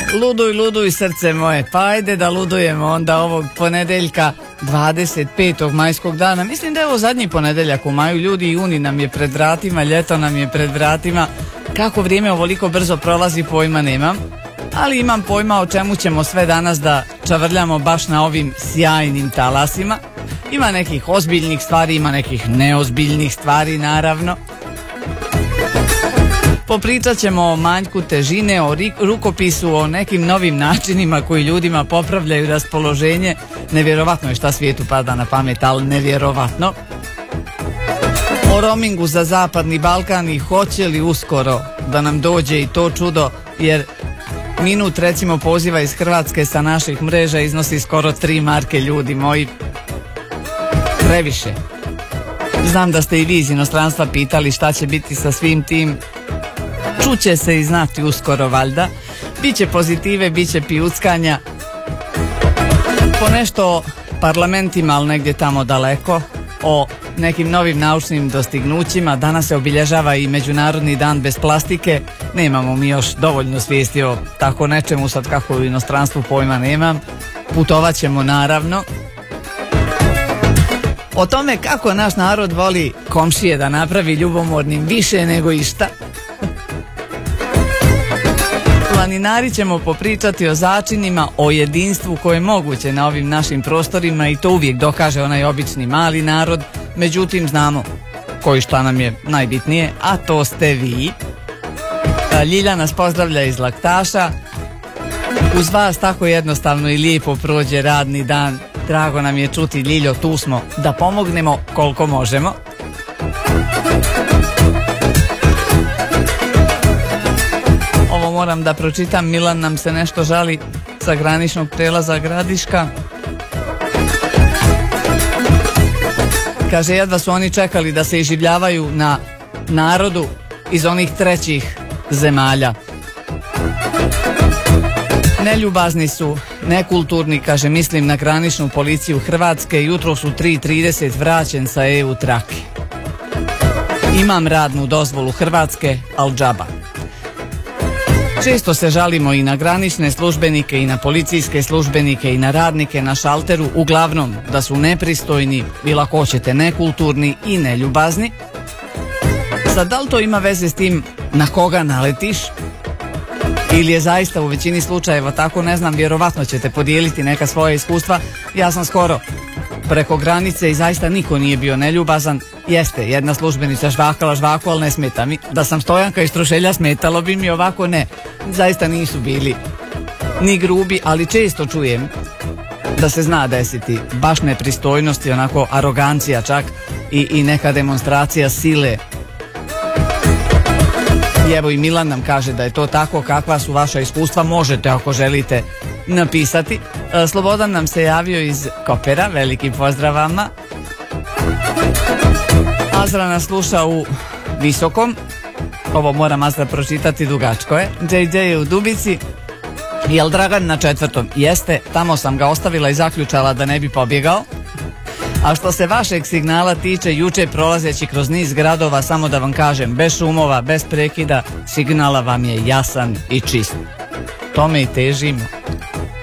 Luduj, luduj srce moje, pa ajde da ludujemo onda ovog ponedeljka 25. majskog dana. Mislim da je ovo zadnji ponedeljak u maju, ljudi, juni nam je pred vratima, ljeto nam je pred vratima. Kako vrijeme ovoliko brzo prolazi, pojma nemam, ali imam pojma o čemu ćemo sve danas da čavrljamo baš na ovim sjajnim talasima. Ima nekih ozbiljnih stvari, ima nekih neozbiljnih stvari, naravno. Popričat ćemo o manjku težine, o rukopisu, o nekim novim načinima koji ljudima popravljaju raspoloženje. Nevjerovatno je šta svijetu pada na pamet, ali nevjerovatno. O roamingu za Zapadni Balkan i hoće li uskoro da nam dođe i to čudo, jer minut recimo poziva iz Hrvatske sa naših mreža iznosi skoro 3 marke, ljudi moji. Previše. Znam da ste i vi iz inostranstva pitali šta će biti sa svim tim. Čuće se i znati uskoro, valjda. Biće pozitive, biće pijuckanja. Po nešto o parlamentima, ali negdje tamo daleko. O nekim novim naučnim dostignućima. Danas se obilježava i Međunarodni dan bez plastike. Nemamo mi još dovoljno svijesti o tako nečemu, sad kako u inostranstvu pojma nemam. Putovat ćemo naravno. O tome kako naš narod voli komšije da napravi ljubomornim više nego išta. Planinari ćemo popričati o začinima, o jedinstvu koje je moguće na ovim našim prostorima i to uvijek dokaže onaj obični mali narod. Međutim, znamo koji šta nam je najbitnije, a to ste vi. Ljilja nas pozdravlja iz Laktaša. Uz vas tako jednostavno i lijepo prođe radni dan. Drago nam je čuti, Ljiljo, tu smo da pomognemo koliko možemo. Ovo moram da pročitam, Milan nam se nešto žali sa graničnog prelaza Gradiška. Kaže, jedva su oni čekali da se iživljavaju na narodu iz onih trećih zemalja. Neljubazni su, nekulturni, kaže, mislim na graničnu policiju Hrvatske. Jutro su 3:30 vraćen sa EU trake. Imam radnu dozvolu Hrvatske, al džaba. Često se žalimo i na granične službenike i na policijske službenike i na radnike na šalteru, uglavnom da su nepristojni, ili ako hoćete nekulturni i neljubazni. Sad, da li to ima veze s tim na koga naletiš? Ili je zaista u većini slučajeva tako, ne znam, vjerovatno ćete podijeliti neka svoja iskustva. Ja sam skoro preko granice i zaista niko nije bio neljubazan. Jeste, jedna službenica žvakala žvaku, ali ne smeta mi. Da sam Stojanka iz Trošelja smetalo bi mi, ovako ne. Zaista nisu bili ni grubi, ali često čujem da se zna desiti baš nepristojnosti, onako arogancija čak i neka demonstracija sile. I evo i Milan nam kaže da je to tako. Kakva su vaša iskustva, možete ako želite napisati. Slobodan nam se javio iz Kopera, veliki pozdrav vama. Azra nas sluša u Visokom. Ovo moram Azra pročitati, dugačko je. JJ je u Dubici. Jel Dragan na 4. Jeste, tamo sam ga ostavila i zaključala da ne bi pobjegao. A što se vašeg signala tiče, juče prolazeći kroz niz gradova, samo da vam kažem, bez šumova, bez prekida, signala vam je jasan i čist. Tome i težimo.